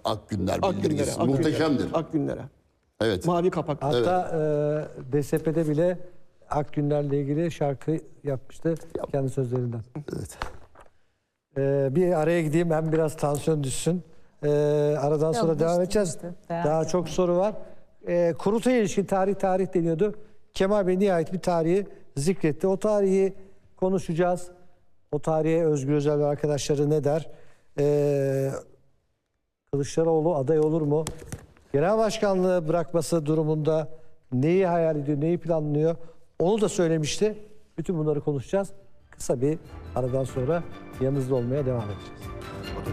Akgünler Akgünlere, bildirgesi. Akgünlere, Muhteşemdir. Akgünlere. Evet. Mavi kapak. Hatta DSP'de bile Akgünler'le ilgili şarkı yapmıştı kendi sözlerinden. Evet. Bir araya gideyim, hem biraz tansiyon düşsün. Aradan sonra Yok, devam düştü, edeceğiz. düştü. Daha çok soru var. Kurultay'a ilişkin tarih deniyordu. Kemal Bey nihayet bir tarihi zikretti. O tarihi konuşacağız. O tarihe Özgür Özel ve arkadaşları ne der? Kılıçdaroğlu aday olur mu? Genel başkanlığı bırakması durumunda neyi hayal ediyor, neyi planlıyor? Onu da söylemişti. Bütün bunları konuşacağız. Kısa bir aradan sonra yanınızda olmaya devam edeceğiz.